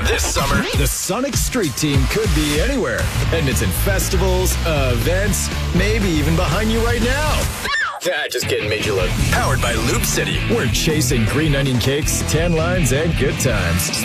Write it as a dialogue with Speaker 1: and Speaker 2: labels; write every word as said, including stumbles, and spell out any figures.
Speaker 1: This summer, the Sonic Street Team could be anywhere. Edmonton festivals, events, maybe even behind you right now. Ah, just kidding, made you look. Powered by Loop City. We're chasing green onion cakes, tan lines, and good times.